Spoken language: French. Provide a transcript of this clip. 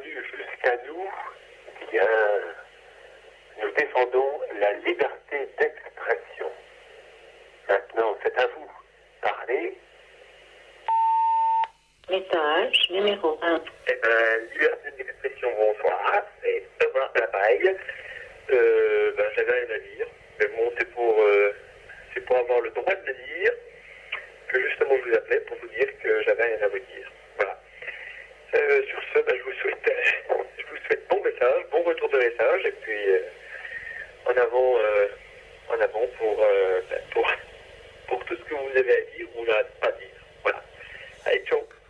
parvenu jusqu'à nous, eh bien, nous défendons la liberté d'expression. Maintenant, c'est à vous. Parlez. Message numéro 1. Eh bien, liberté d'expression, bonsoir. C'est Thomas à l'appareil. J'avais rien à dire. Mais bon, c'est pour avoir le droit de le dire que justement je vous appelais pour vous dire que j'avais rien à vous dire. Voilà. Sur ce, je vous souhaite bon message, bon retour de message, et puis en avant pour tout ce que vous avez à dire ou à pas dire. Voilà. Allez, ciao.